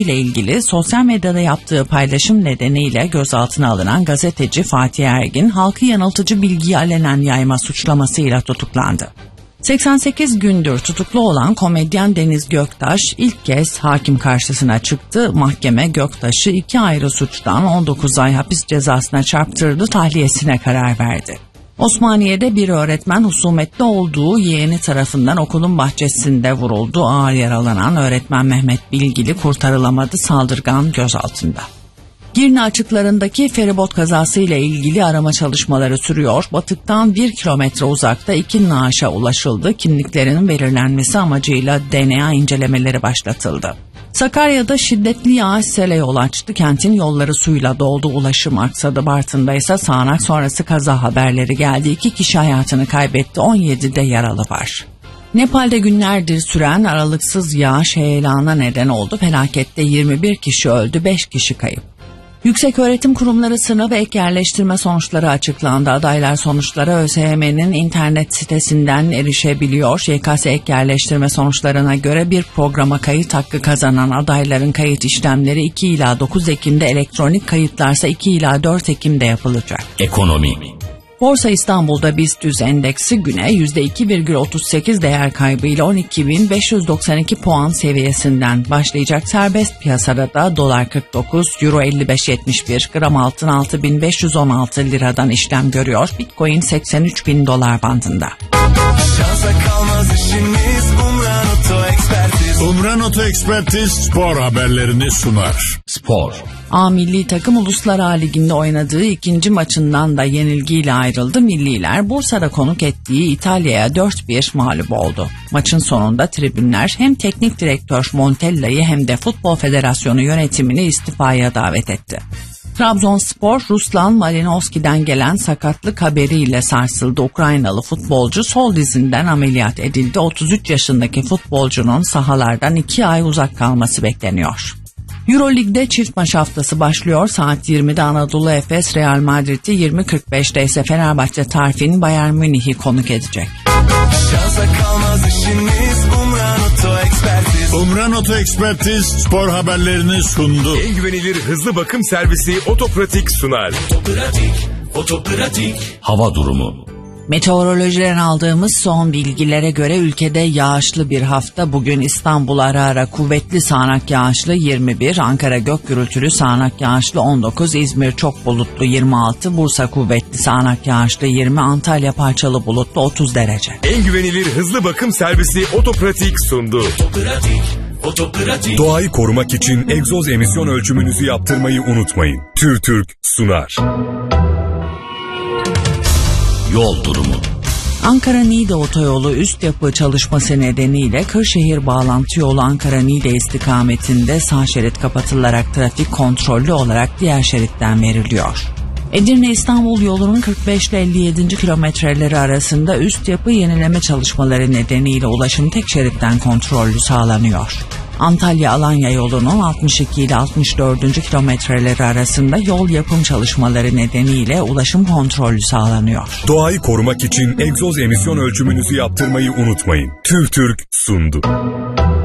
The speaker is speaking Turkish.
ile ilgili sosyal medyada yaptığı paylaşım nedeniyle gözaltına alınan gazeteci Fatih Ergin, halkı yanıltıcı bilgiyi alenen yayma suçlamasıyla tutuklandı. 88 gündür tutuklu olan komedyen Deniz Göktaş ilk kez hakim karşısına çıktı. Mahkeme Göktaş'ı 2 ayrı suçtan 19 ay hapis cezasına çarptırdı, tahliyesine karar verdi. Osmaniye'de bir öğretmen husumetli olduğu yeğeni tarafından okulun bahçesinde vuruldu. Ağır yaralanan öğretmen Mehmet Bilgili kurtarılamadı, saldırgan gözaltında. Girne açıklarındaki feribot kazası ile ilgili arama çalışmaları sürüyor. Batıktan 1 kilometre uzakta 2 naaşa ulaşıldı. Kimliklerinin belirlenmesi amacıyla DNA incelemeleri başlatıldı. Sakarya'da şiddetli yağış sele yol açtı. Kentin yolları suyla doldu. Ulaşım aksadı. Bartın'da ise sağanak sonrası kaza haberleri geldi. 2 kişi hayatını kaybetti. 17'de yaralı var. Nepal'de günlerdir süren aralıksız yağış heyelana neden oldu. Felakette 21 kişi öldü, 5 kişi kayıp. Yükseköğretim Kurumları sınav ve ek yerleştirme sonuçları açıklandı. Adaylar sonuçlara ÖSYM'nin internet sitesinden erişebiliyor. YKS ek yerleştirme sonuçlarına göre bir programa kayıt hakkı kazanan adayların kayıt işlemleri 2 ila 9 Ekim'de, elektronik kayıtlarsa 2 ila 4 Ekim'de yapılacak. Ekonomi. Borsa İstanbul'da BIST endeksi güne %2,38 değer kaybıyla 12.592 puan seviyesinden başlayacak. Serbest piyasada da dolar 49, euro 55.71, gram altın 6.516 liradan işlem görüyor. Bitcoin 83.000 dolar bandında. Şansa kalmaz işimiz, Umran Oto Ekspertiz. Umran Oto Ekspertiz spor haberlerini sunar. Spor. A milli takım Uluslar A Ligi'nde oynadığı ikinci maçından da yenilgiyle ayrıldı. Milliler Bursa'da konuk ettiği İtalya'ya 4-1 mağlup oldu. Maçın sonunda tribünler hem teknik direktör Montella'yı hem de Futbol Federasyonu yönetimini istifaya davet etti. Trabzonspor, Ruslan Malinovski'den gelen sakatlık haberiyle sarsıldı. Ukraynalı futbolcu sol dizinden ameliyat edildi. 33 yaşındaki futbolcunun sahalardan 2 ay uzak kalması bekleniyor. Euroleague'de çift maç haftası başlıyor. Saat 20'de Anadolu Efes Real Madrid'i, 20.45'te ise Fenerbahçe Tarfin Bayern Münih'i konuk edecek. Şansa kalmaz işimiz, Umran Oto Ekspertiz. Umran Oto Ekspertiz spor haberlerini sundu. En güvenilir hızlı bakım servisi Otopratik sunar. Otopratik. Hava durumu. Meteorolojiden aldığımız son bilgilere göre ülkede yağışlı bir hafta. Bugün İstanbul ara ara kuvvetli sağanak yağışlı 21, Ankara gök gürültülü sağanak yağışlı 19, İzmir çok bulutlu 26, Bursa kuvvetli sağanak yağışlı 20, Antalya parçalı bulutlu 30 derece. En güvenilir hızlı bakım servisi Otopratik sundu. Otopratik. Doğayı korumak için egzoz emisyon ölçümünüzü yaptırmayı unutmayın. TÜRTÜRK sunar. Yol durumu. Ankara-Niğde otoyolu üst yapı çalışması nedeniyle Kırşehir bağlantı yolu Ankara-Niğde istikametinde sağ şerit kapatılarak trafik kontrollü olarak diğer şeritten veriliyor. Edirne-İstanbul yolunun 45 ile 57. kilometreleri arasında üst yapı yenileme çalışmaları nedeniyle ulaşım tek şeritten kontrollü sağlanıyor. Antalya-Alanya yolunun 62 ile 64. kilometreleri arasında yol yapım çalışmaları nedeniyle ulaşım kontrollü sağlanıyor. Doğayı korumak için egzoz emisyon ölçümünüzü yaptırmayı unutmayın. TÜRTÜRK sundu.